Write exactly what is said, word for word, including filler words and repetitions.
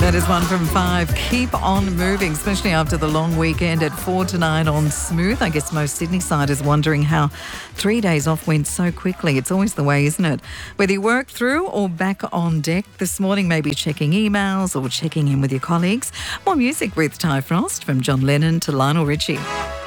That is one from five. Keep on moving, especially after the long weekend at four to nine on Smooth. I guess most Sydney-siders wondering how three days off went so quickly. It's always the way, isn't it? Whether you work through or back on deck this morning, maybe checking emails or checking in with your colleagues. More music with Ty Frost, from John Lennon to Lionel Richie.